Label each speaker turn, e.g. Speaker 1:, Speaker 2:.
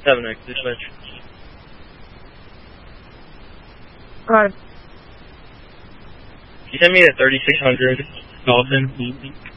Speaker 1: 7X, dispatch.
Speaker 2: Alright.
Speaker 1: Can you send me a 3600 Dolphin?